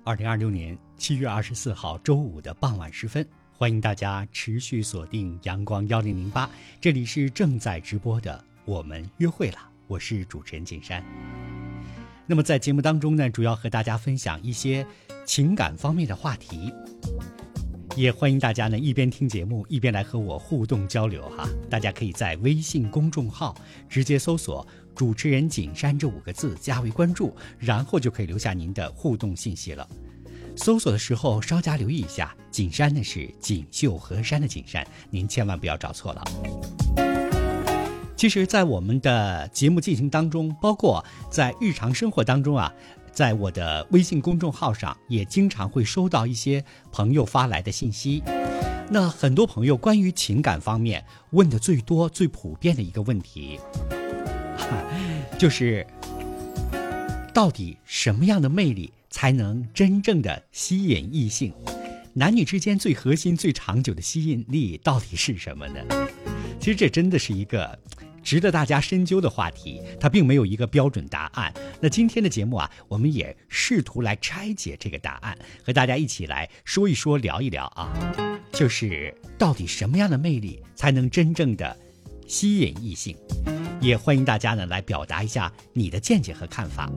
2026年7月24号周五的傍晚时分，欢迎大家持续锁定阳光1008，这里是正在直播的我们约会了，我是主持人景山。那么在节目当中呢，主要和大家分享一些情感方面的话题，也欢迎大家呢一边听节目一边来和我互动交流哈。大家可以在微信公众号直接搜索主持人景山这5个字加为关注，然后就可以留下您的互动信息了。搜索的时候稍加留意一下，景山呢是锦绣河山的景山，您千万不要找错了。其实在我们的节目进行当中，包括在日常生活当中啊，在我的微信公众号上也经常会收到一些朋友发来的信息。那很多朋友关于情感方面问的最多最普遍的一个问题，就是到底什么样的魅力才能真正的吸引异性？男女之间最核心最长久的吸引力到底是什么呢？其实这真的是一个值得大家深究的话题，它并没有一个标准答案。那今天的节目啊，我们也试图来拆解这个答案，和大家一起来说一说聊一聊啊，就是到底什么样的魅力才能真正的吸引异性？也欢迎大家呢来表达一下你的见解和看法。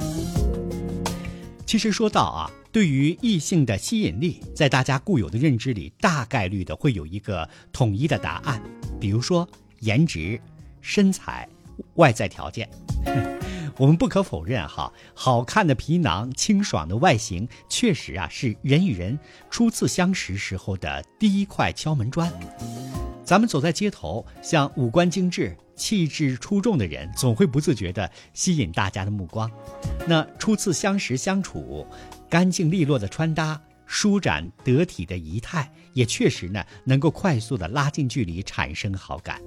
其实说到啊，对于异性的吸引力，在大家固有的认知里，大概率的会有一个统一的答案，比如说颜值、身材、外在条件。我们不可否认哈，好看的皮囊、清爽的外形，确实啊是人与人初次相识时候的第一块敲门砖。咱们走在街头，像五官精致、气质出众的人，总会不自觉地吸引大家的目光。那初次相识相处，干净利落的穿搭、舒展得体的仪态，也确实呢能够快速地拉近距离，产生好感。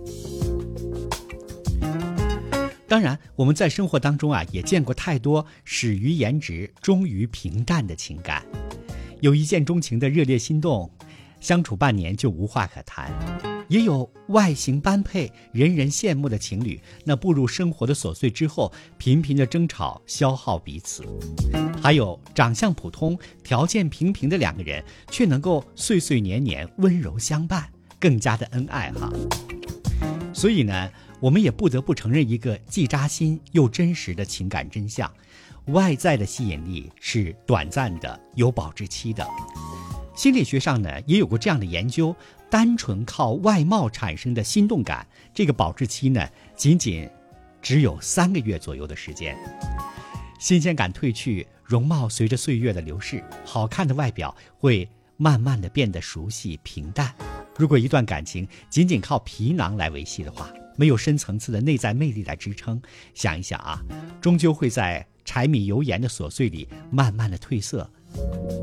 当然，我们在生活当中啊，也见过太多始于颜值，终于平淡的情感。有一见钟情的热烈心动，相处半年就无话可谈；也有外形般配、人人羡慕的情侣，那步入生活的琐碎之后，频频的争吵，消耗彼此；还有长相普通、条件平平的2个人，却能够岁岁年年温柔相伴，更加的恩爱哈。所以呢，我们也不得不承认一个既扎心又真实的情感真相：外在的吸引力是短暂的，有保质期的。心理学上呢，也有过这样的研究，单纯靠外貌产生的心动感，这个保质期呢，仅只有3个月左右的时间。新鲜感褪去，容貌随着岁月的流逝，好看的外表会慢慢的变得熟悉平淡。如果一段感情仅靠皮囊来维系的话，没有深层次的内在魅力来支撑，想一想啊，终究会在柴米油盐的琐碎里慢慢的褪色。